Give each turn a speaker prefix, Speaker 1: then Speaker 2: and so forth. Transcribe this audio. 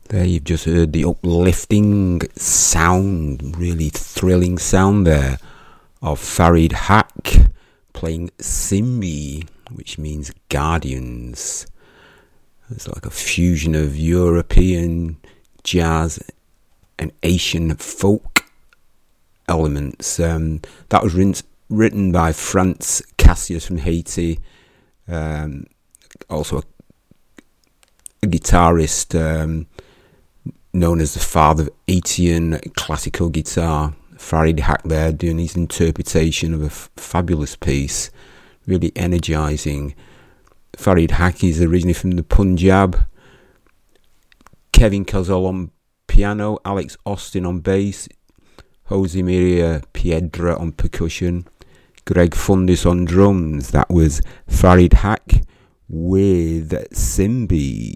Speaker 1: There you've just heard the uplifting sound, really thrilling sound there of Farid Haq playing Simbi, which means Guardians. It's like a fusion of European jazz and Asian folk elements. That was written by Franz Cassius from Haiti, also a guitarist known as the father of Haitian classical guitar. Farid Haq there doing his interpretation of a fabulous piece, really energising. Farid Haq is originally from the Punjab. Kevin Cazol on piano, Alex Austin on bass, Jose Maria Piedra on percussion, Greg Fundis on drums. That was Farid Haq with Simbi.